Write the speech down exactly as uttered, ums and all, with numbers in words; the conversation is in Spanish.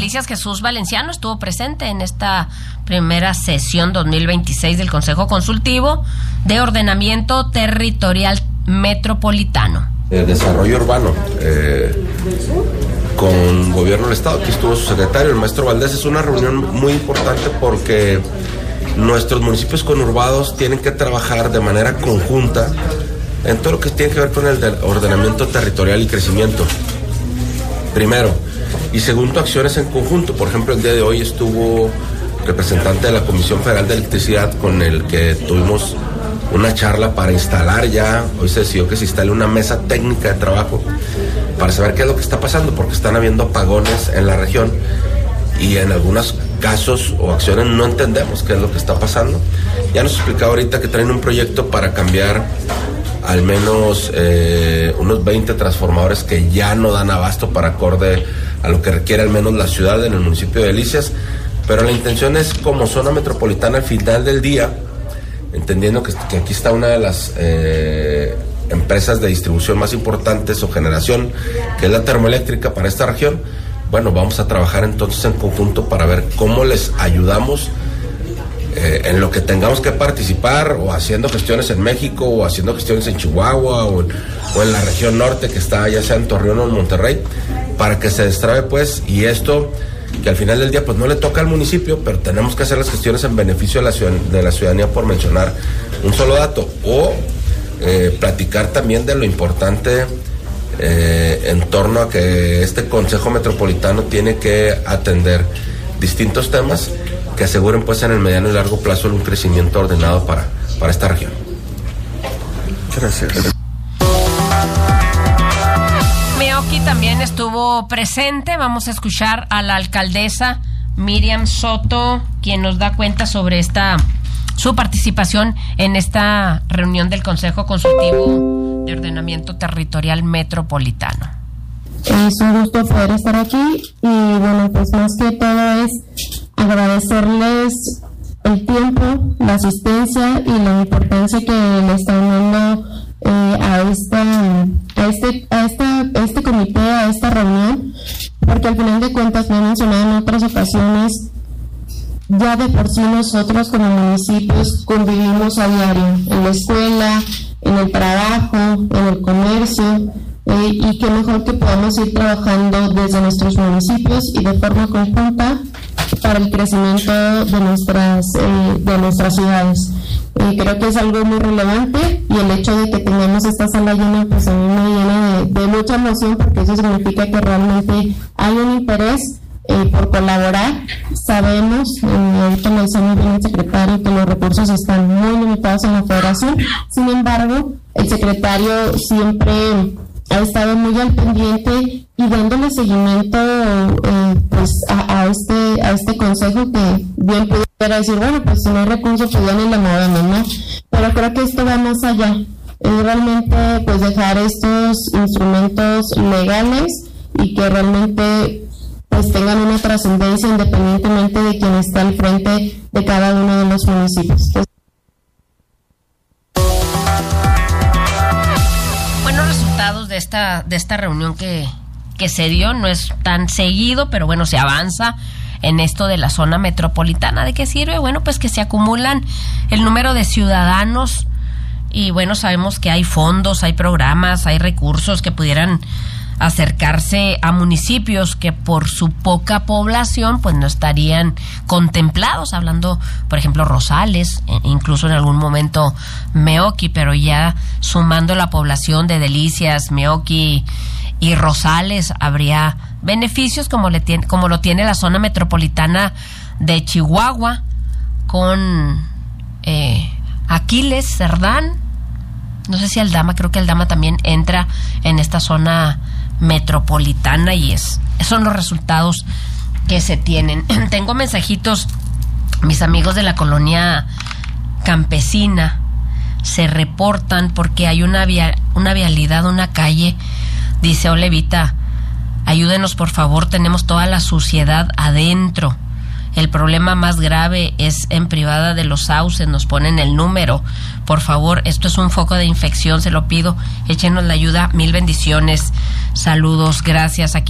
Delicias, Jesús Valenciano, estuvo presente en esta primera sesión dos mil veintiséis del Consejo Consultivo de Ordenamiento Territorial Metropolitano. Eh, desarrollo urbano, eh, con gobierno del estado. Aquí estuvo su secretario, el maestro Valdés. Es una reunión muy importante porque nuestros municipios conurbados tienen que trabajar de manera conjunta en todo lo que tiene que ver con el ordenamiento territorial y crecimiento, primero, y segundo, acciones en conjunto. Por ejemplo, el día de hoy estuvo representante de la Comisión Federal de Electricidad, con el que tuvimos una charla para instalar ya, hoy se decidió que se instale una mesa técnica de trabajo para saber qué es lo que está pasando, porque están habiendo apagones en la región y en algunos casos o acciones no entendemos qué es lo que está pasando. Ya nos explicaba ahorita que traen un proyecto para cambiar al menos eh, unos veinte transformadores que ya no dan abasto para acorde a lo que requiere al menos la ciudad en el municipio de Delicias, pero la intención es, como zona metropolitana, al final del día, entendiendo que, que aquí está una de las eh, empresas de distribución más importantes o generación, que es la termoeléctrica para esta región. Bueno, vamos a trabajar entonces en conjunto para ver cómo les ayudamos eh, en lo que tengamos que participar, o haciendo gestiones en México, o haciendo gestiones en Chihuahua, o en, o en la región norte, que está ya sea en Torreón o en Monterrey, para que se destrabe pues, y esto que al final del día pues no le toca al municipio, pero tenemos que hacer las gestiones en beneficio de la, ciudad, de la ciudadanía, por mencionar un solo dato, o eh, platicar también de lo importante eh, en torno a que este Consejo Metropolitano tiene que atender distintos temas que aseguren pues en el mediano y largo plazo un crecimiento ordenado para, para esta región. Gracias. Meoqui también estuvo presente. Vamos a escuchar a la alcaldesa Miriam Soto, quien nos da cuenta sobre esta su participación en esta reunión del Consejo Consultivo de Ordenamiento Territorial Metropolitano. Es un gusto poder estar aquí y bueno, pues más que todo es agradecerles el tiempo, la asistencia y la importancia que le están dando eh, a esta a este a esta a este comité, a esta reunión, porque al final de cuentas, me he mencionado en otras ocasiones, ya de por sí nosotros como municipios convivimos a diario en la escuela, en el trabajo, en el comercio, eh, y qué mejor que podamos ir trabajando desde nuestros municipios y de forma conjunta para el crecimiento de nuestras eh, de nuestras ciudades. Eh, creo que es algo muy relevante, y el hecho de que tengamos esta sala llena, pues a mí me llena de, de mucha emoción, porque eso significa que realmente hay un interés eh, por colaborar. Sabemos, eh, ahorita lo decía muy bien el secretario, que los recursos están muy limitados en la federación. Sin embargo, el secretario siempre ha estado muy al pendiente y dándole seguimiento eh, pues a, a este a este consejo, que bien pudiera decir, bueno, pues si no hay recursos, pues ya ni la movemos, ¿no? Pero creo que esto va más allá. Es realmente pues dejar estos instrumentos legales y que realmente pues tengan una trascendencia independientemente de quien está al frente de cada uno de los municipios. Entonces, de esta de esta reunión que, que se dio, no es tan seguido, pero bueno, se avanza en esto de la zona metropolitana. ¿De qué sirve? Bueno, pues que se acumulan el número de ciudadanos, y bueno, sabemos que hay fondos, hay programas, hay recursos que pudieran acercarse a municipios que por su poca población pues no estarían contemplados, hablando por ejemplo Rosales, incluso en algún momento Meoqui, pero ya sumando la población de Delicias, Meoqui y Rosales habría beneficios como le tiene, como lo tiene la zona metropolitana de Chihuahua, con eh, Aquiles, Cerdán, no sé si Aldama, creo que Aldama también entra en esta zona metropolitana, y es son los resultados que se tienen. Tengo mensajitos, mis amigos de la colonia campesina se reportan porque hay una via, una vialidad, una calle, dice Olevita, ayúdenos por favor, tenemos toda la suciedad adentro. El problema más grave es en Privada de los Sauces, nos ponen el número. Por favor, esto es un foco de infección, se lo pido, échenos la ayuda, mil bendiciones, saludos, gracias. Aquí